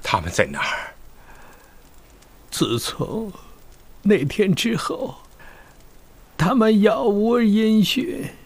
他们在哪儿？ 自从那天之后，他们杳无音讯。